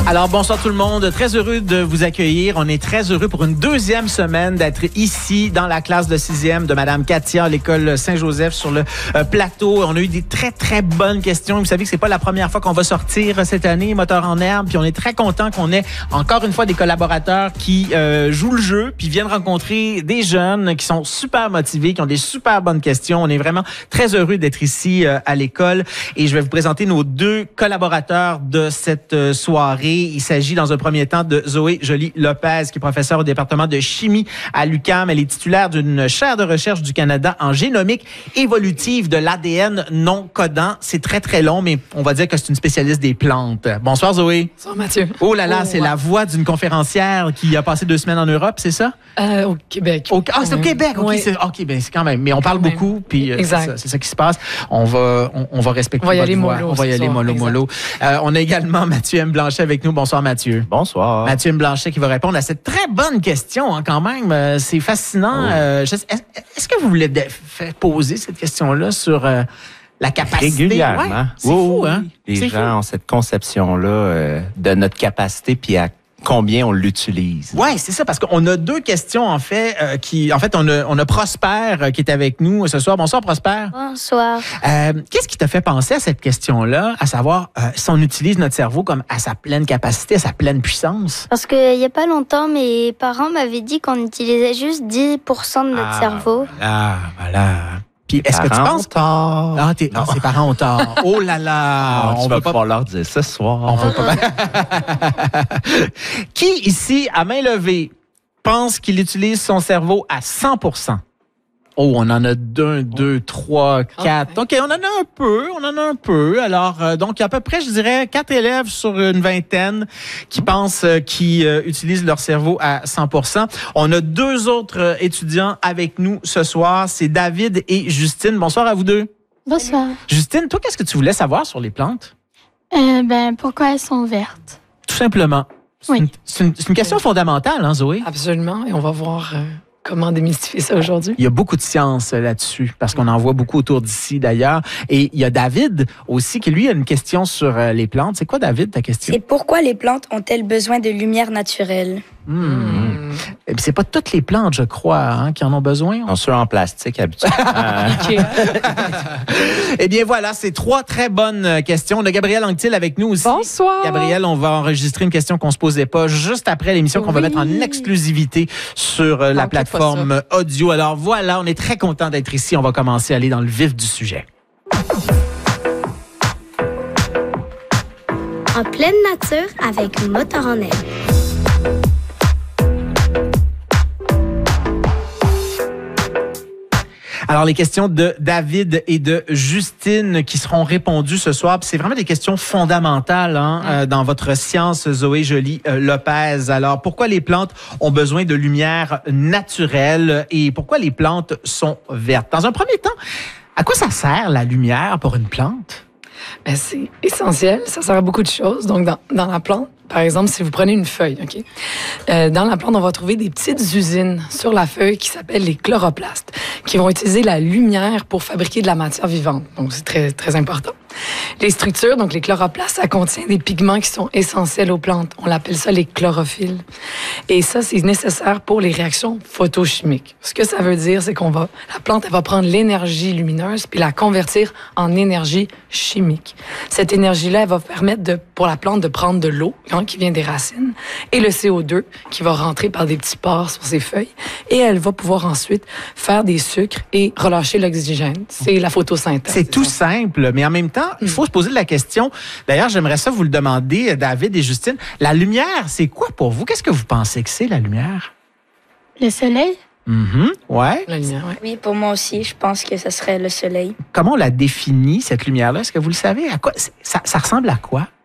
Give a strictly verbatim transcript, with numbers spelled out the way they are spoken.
Alors, bonsoir tout le monde. Très heureux de vous accueillir. On est très heureux pour une deuxième semaine d'être ici dans la classe de sixième de Madame Katia à l'école Saint-Joseph sur le euh, plateau. On a eu des très, très bonnes questions. Vous savez que c'est pas la première fois qu'on va sortir cette année, Moteur en herbe. Puis on est très content qu'on ait encore une fois des collaborateurs qui euh, jouent le jeu puis viennent rencontrer des jeunes qui sont super motivés, qui ont des super bonnes questions. On est vraiment très heureux d'être ici euh, à l'école. Et je vais vous présenter nos deux collaborateurs de cette euh, soirée. Il s'agit dans un premier temps de Zoé Joly-Lopez, qui est professeure au département de chimie à l'U Q A M. Elle est titulaire d'une chaire de recherche du Canada en génomique évolutive de l'A D N non codant. C'est très, très long, mais on va dire que c'est une spécialiste des plantes. Bonsoir, Zoé. Bonsoir, Mathieu. Oh là là, oh, c'est wow. la voix d'une conférencière qui a passé deux semaines en Europe, c'est ça? Euh, au Québec. Au, ah, c'est au Québec. OK, oui. c'est, OK, ben, c'est quand même. Mais on parle Quand beaucoup, puis euh, c'est exact. ça, c'est ça qui se passe. On va, on, on va respecter On va y votre aller voix. mollo On va y ce aller soir, mollo, exact. mollo. Euh, on a également Mathieu M. Blanchet avec nous. Bonsoir, Mathieu. Bonsoir. Mathieu M. Blanchet qui va répondre à cette très bonne question, hein, quand même. Euh, c'est fascinant. Oh. Euh, je sais- est, est-ce que vous voulez de- faire poser cette question-là sur euh, la capacité? Régulièrement. Ouais, c'est Oui, fou, oui. hein? Les C'est gens fou. ont cette conception-là euh, de notre capacité puis à combien on l'utilise. Ouais, c'est ça, parce qu'on a deux questions, en fait, euh, qui, en fait, on a, on a Prosper euh, qui est avec nous ce soir. Bonsoir, Prosper. Bonsoir. Euh, qu'est-ce qui t'a fait penser à cette question-là, à savoir euh, si on utilise notre cerveau comme à sa pleine capacité, à sa pleine puissance? Parce qu'il n'y a pas longtemps, mes parents m'avaient dit qu'on utilisait juste dix pour cent de notre Ah, cerveau. Voilà, voilà. Puis est-ce que tu Parents penses... ont tort. Ah, t'es, ah, ses parents ont tort. Oh là là! Ah, on tu va vas pas... pouvoir leur dire ce soir. On va pas... Qui ici, à main levée, pense qu'il utilise son cerveau à cent pour cent? Oh, on en a deux, deux, trois, quatre. OK, on en a un peu, on en a un peu. Alors, euh, donc, il y a à peu près, je dirais, quatre élèves sur une vingtaine qui pensent euh, qu'ils euh, utilisent leur cerveau à cent pour cent. On a deux autres euh, étudiants avec nous ce soir. C'est David et Justine. Bonsoir à vous deux. Bonsoir. Justine, toi, qu'est-ce que tu voulais savoir sur les plantes? Euh, ben, pourquoi elles sont vertes? Tout simplement. C'est Oui. une, c'est une, c'est une question fondamentale, hein, Zoé? Absolument. Et on va voir euh, comment démystifier ça aujourd'hui. Il y a beaucoup de science euh, là-dessus, parce qu'on en voit beaucoup autour d'ici, d'ailleurs. Et il y a David aussi, qui lui a une question sur euh, les plantes. C'est quoi, David, ta question? C'est pourquoi les plantes ont-elles besoin de lumière naturelle? Hmm. Et puis, c'est pas toutes les plantes, je crois, hein, qui en ont besoin. On ceux en plastique habituellement. Eh bien, voilà, c'est trois très bonnes euh, questions. On a Gabrielle Anctil avec nous aussi. Bonsoir. Gabrielle, on va enregistrer une question qu'on se posait pas juste après l'émission qu'on va Oui. mettre en exclusivité sur euh, la Manquez pas plateforme audio. Alors voilà, on est très content d'être ici. On va commencer à aller dans le vif du sujet. En pleine nature avec Moteur en herbe. Alors, les questions de David et de Justine qui seront répondues ce soir. Puis c'est vraiment des questions fondamentales hein, euh, dans votre science, Zoé Joly-Lopez. Alors, pourquoi les plantes ont besoin de lumière naturelle et pourquoi les plantes sont vertes? Dans un premier temps, à quoi ça sert la lumière pour une plante? Ben, c'est essentiel. Ça sert à beaucoup de choses. Donc, dans, dans la plante, par exemple, si vous prenez une feuille, OK? Euh, dans la plante, on va trouver des petites usines sur la feuille qui s'appellent les chloroplastes, qui vont utiliser la lumière pour fabriquer de la matière vivante. Donc, c'est très, très important. Les structures, donc les chloroplastes, ça contient des pigments qui sont essentiels aux plantes. On l'appelle ça les chlorophylles. Et ça, c'est nécessaire pour les réactions photochimiques. Ce que ça veut dire, c'est qu'on va, la plante, elle va prendre l'énergie lumineuse puis la convertir en énergie chimique. Cette énergie-là, elle va permettre de, pour la plante de prendre de l'eau, hein, qui vient des racines, et le C O deux qui va rentrer par des petits pores sur ses feuilles. Et elle va pouvoir ensuite faire des sucres et relâcher l'oxygène. C'est la photosynthèse. C'est tout simple, mais en même temps, il faut se poser la question. D'ailleurs, j'aimerais ça vous le demander, David et Justine. La lumière, c'est quoi pour vous? Qu'est-ce que vous pensez que c'est, la lumière? Le soleil? Mm-hmm. Ouais. La lumière, ouais. Oui, pour moi aussi, je pense que ce serait le soleil. Comment on la définit, cette lumière-là? Est-ce que vous le savez? À quoi, ça, ça ressemble à quoi?